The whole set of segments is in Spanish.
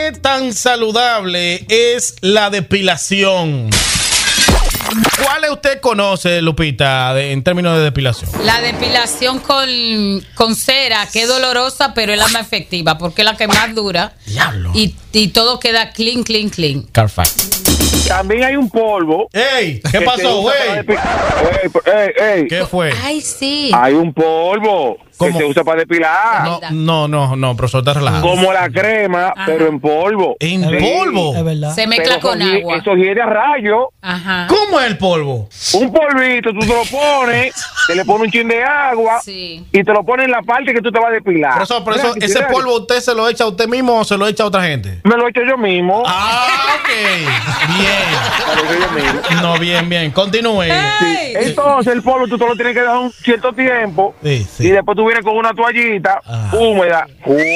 ¿Qué tan saludable es la depilación? ¿Cuáles usted conoce, Lupita, en términos de depilación? La depilación con cera, que es dolorosa, pero es la más efectiva, porque es la que más dura. Diablo. Y todo queda clean. Carfax. También hay un polvo. ¡Ey! ¿Qué pasó, güey? ¡Ey! ¿Qué fue? Ay, sí. Hay un polvo ¿Cómo? que se usa para depilar. No, profesor, está relajado. Como la crema, Ajá. pero en polvo. ¿En Sí. polvo? Es verdad. Se mezcla con agua. Eso hiere a rayo. Ajá. ¿Cómo es el polvo? Un polvito, tú te lo pones, te le pones un chin de agua Sí. y te lo pones en la parte que tú te vas a depilar. Por eso, ¿ese polvo usted se lo echa a usted mismo o se lo echa a otra gente? Me lo he hecho yo mismo. Ok. Me lo he hecho yo mismo. Bien. No, bien. Continúe. ¡Ey! Entonces el polvo tú te lo tienes que dejar un cierto tiempo Sí. y después tú vienes con una toallita húmeda,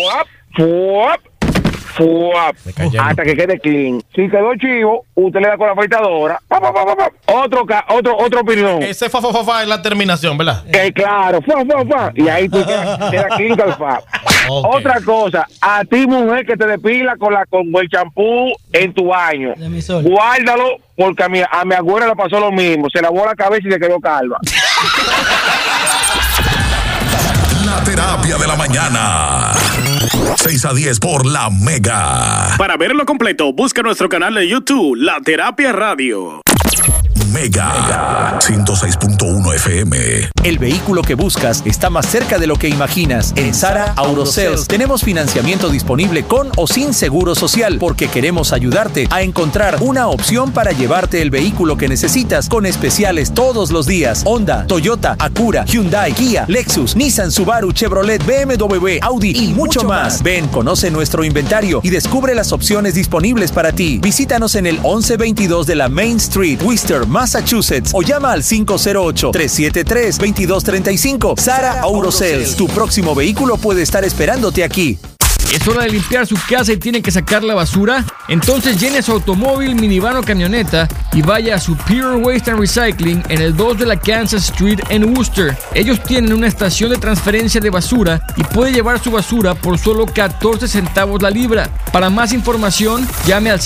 fuap, Me cayó. hasta que quede clean. Si quedó chivo, usted le da con la afeitadora. Otro opinión. Ese fa es la terminación, ¿verdad? Claro, y ahí tú queda clean con el fa. Ok. Otra cosa, a ti mujer que te depila con el champú en tu baño, De mi sol. guárdalo porque a mi abuela le pasó lo mismo, se lavó la cabeza y se quedó calva. La terapia de la mañana. 6 a 10 por La Mega. Para verlo completo, busca nuestro canal de YouTube, La Terapia Radio. Mega 106.1 FM. El vehículo que buscas está más cerca de lo que imaginas. En Sara Autosales tenemos financiamiento disponible con o sin seguro social porque queremos ayudarte a encontrar una opción para llevarte el vehículo que necesitas con especiales todos los días. Honda, Toyota, Acura, Hyundai, Kia, Lexus, Nissan, Subaru, Chevrolet, BMW, Audi y mucho más. Ven, conoce nuestro inventario y descubre las opciones disponibles para ti. Visítanos en el 1122 de la Main Street, Worcester, Massachusetts, o llama al 508-373-2235. Sara Autosales, tu próximo vehículo puede estar esperándote aquí. ¿Es hora de limpiar su casa y tiene que sacar la basura? Entonces llene su automóvil, minivan o camioneta y vaya a Superior Waste and Recycling en el 2 de la Kansas Street en Worcester. Ellos tienen una estación de transferencia de basura y puede llevar su basura por solo 14 centavos la libra. Para más información, llame al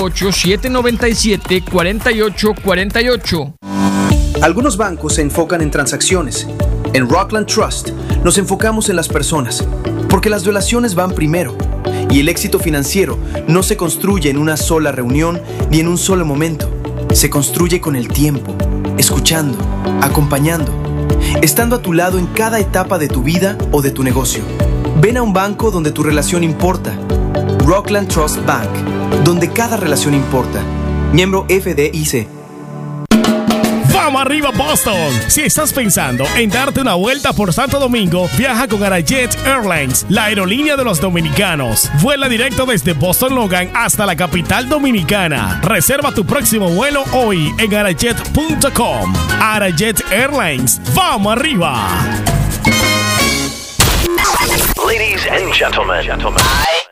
508-797-4848. Algunos bancos se enfocan en transacciones. En Rockland Trust nos enfocamos en las personas, porque las relaciones van primero y el éxito financiero no se construye en una sola reunión ni en un solo momento. Se construye con el tiempo, escuchando, acompañando, estando a tu lado en cada etapa de tu vida o de tu negocio. Ven a un banco donde tu relación importa. Rockland Trust Bank, donde cada relación importa. Miembro FDIC. ¡Vamos arriba, Boston! Si estás pensando en darte una vuelta por Santo Domingo, viaja con Arajet Airlines, la aerolínea de los dominicanos. Vuela directo desde Boston Logan hasta la capital dominicana. Reserva tu próximo vuelo hoy en arajet.com. Arajet Airlines, ¡vamos arriba! Ladies and gentlemen, I